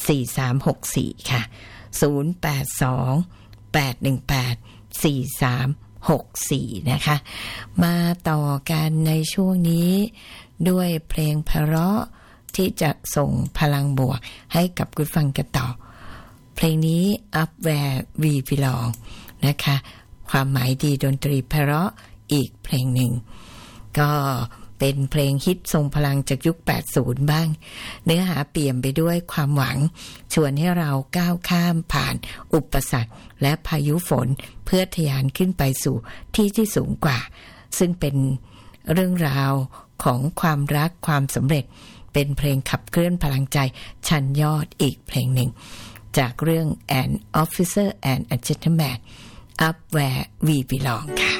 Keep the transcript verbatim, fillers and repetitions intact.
สี่สามหกสี่ค่ะศูนย์ แปด สอง แปด หนึ่ง แปด สี่ สาม หก สี่นะคะมาต่อกันในช่วงนี้ด้วยเพลงเพราะที่จะส่งพลังบวกให้กับคุณฟังกันต่อเพลงนี้ Up Where We Belong นะคะความหมายดีดนตรีเพราะอีกเพลงหนึ่งก็เป็นเพลงฮิตทรงพลังจากยุคแปดสิบบ้างเนื้อหาเปี่ยมไปด้วยความหวังชวนให้เราก้าวข้ามผ่านอุปสรรคและพายุฝนเพื่อทะยานขึ้นไปสู่ที่ที่สูงกว่าซึ่งเป็นเรื่องราวของความรักความสำเร็จเป็นเพลงขับเคลื่อนพลังใจชั้นยอดอีกเพลงหนึ่งจากเรื่อง An Officer and a Gentleman Up Where We Belong ค่ะ